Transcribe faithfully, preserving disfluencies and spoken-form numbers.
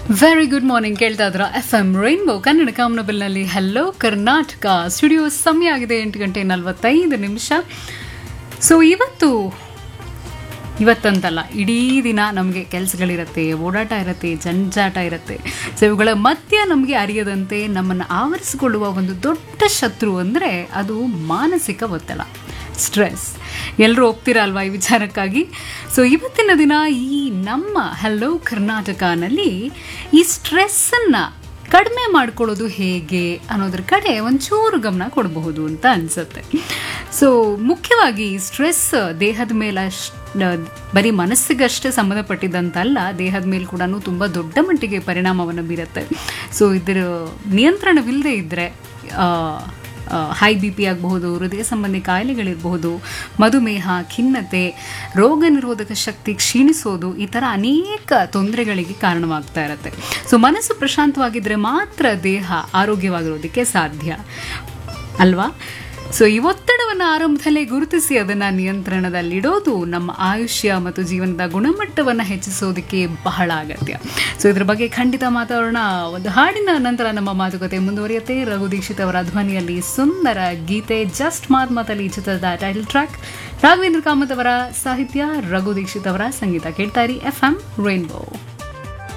Very good morning. ಕೇಳ್ತಾ ಇದ್ರ F M rainbow Kannada ಕಾಮನಬಿಲ್ನಲ್ಲಿ hello Karnataka studio. ಸಮಯ ಆಗಿದೆ ಎಂಟು ಗಂಟೆ ನಲವತ್ತೈದು ನಿಮಿಷ. ಸೊ ಇವತ್ತು ಇವತ್ತಂತಲ್ಲ, ಇಡೀ ದಿನ ನಮಗೆ ಕೆಲಸಗಳಿರುತ್ತೆ, ಓಡಾಟ ಇರುತ್ತೆ, ಜಂಜಾಟ ಇರುತ್ತೆ. ಸೊ ಇವುಗಳ ಮಧ್ಯ ನಮಗೆ ಅರಿಯದಂತೆ ನಮ್ಮನ್ನು ಆವರಿಸಿಕೊಳ್ಳುವ ಒಂದು ದೊಡ್ಡ ಶತ್ರು ಅಂದರೆ ಅದು ಮಾನಸಿಕ ಒತ್ತಡ, ಸ್ಟ್ರೆಸ್. ಎಲ್ಲರೂ ಒಪ್ತೀರಲ್ವಾ ಈ ವಿಚಾರಕ್ಕಾಗಿ? ಸೊ ಇವತ್ತಿನ ದಿನ ಈ ನಮ್ಮ ಹಲೋ ಕರ್ನಾಟಕನಲ್ಲಿ ಈ ಸ್ಟ್ರೆಸ್ಸನ್ನು ಕಡಿಮೆ ಮಾಡ್ಕೊಳ್ಳೋದು ಹೇಗೆ ಅನ್ನೋದ್ರ ಕಡೆ ಒಂಚೂರು ಗಮನ ಕೊಡಬಹುದು ಅಂತ ಅನಿಸುತ್ತೆ. ಸೊ ಮುಖ್ಯವಾಗಿ ಸ್ಟ್ರೆಸ್ ದೇಹದ ಮೇಲೆ ಅಷ್ಟು ಬರೀ ಮನಸ್ಸಿಗಷ್ಟೇ ಸಂಬಂಧಪಟ್ಟಿದ್ದಂತಲ್ಲ, ದೇಹದ ಮೇಲೆ ಕೂಡ ತುಂಬ ದೊಡ್ಡ ಮಟ್ಟಿಗೆ ಪರಿಣಾಮವನ್ನು ಬೀರುತ್ತೆ. ಸೊ ಇದರ ನಿಯಂತ್ರಣವಿಲ್ಲದೆ ಇದ್ದರೆ ಹೈ ಬಿ ಪಿ ಆಗಬಹುದು, ಹೃದಯ ಸಂಬಂಧಿ ಕಾಯಿಲೆಗಳಿರಬಹುದು, ಮಧುಮೇಹ, ಖಿನ್ನತೆ, ರೋಗ ನಿರೋಧಕ ಶಕ್ತಿ ಕ್ಷೀಣಿಸೋದು, ಈ ಥರ ಅನೇಕ ತೊಂದರೆಗಳಿಗೆ ಕಾರಣವಾಗ್ತಾ ಇರುತ್ತೆ. ಸೊ ಮನಸ್ಸು ಪ್ರಶಾಂತವಾಗಿದ್ದರೆ ಮಾತ್ರ ದೇಹ ಆರೋಗ್ಯವಾಗಿರೋದಕ್ಕೆ ಸಾಧ್ಯ ಅಲ್ವಾ? ಸೊ ಈ ಒತ್ತಡವನ್ನು ಆರಂಭದಲ್ಲೇ ಗುರುತಿಸಿ ಅದನ್ನು ನಿಯಂತ್ರಣದಲ್ಲಿಡೋದು ನಮ್ಮ ಆಯುಷ್ಯ ಮತ್ತು ಜೀವನದ ಗುಣಮಟ್ಟವನ್ನು ಹೆಚ್ಚಿಸೋದಕ್ಕೆ ಬಹಳ ಅಗತ್ಯ. ಸೊ ಇದ್ರ ಬಗ್ಗೆ ಖಂಡಿತ ಮಾತಾಡೋಣ. ಒಂದು ಹಾಡಿನ ನಂತರ ನಮ್ಮ ಮಾತುಕತೆ ಮುಂದುವರಿಯುತ್ತೆ. ರಘು ದೀಕ್ಷಿತ್ ಅವರ ಧ್ವನಿಯಲ್ಲಿ ಸುಂದರ ಗೀತೆ ಜಸ್ಟ್ ಮಾತ್ ಮಾತಲ್ಲಿ ಈ ಚಿತ್ರದ ಟೈಟಲ್ ಟ್ರ್ಯಾಕ್. ರಾಘವೇಂದ್ರ ಕಾಮತ್ ಅವರ ಸಾಹಿತ್ಯ, ರಘು ದೀಕ್ಷಿತ್ ಅವರ ಸಂಗೀತ. ಕೇಳ್ತಾ ಇರಿ ಎಫ್ ಎಂ ರೈನ್ಬೋ.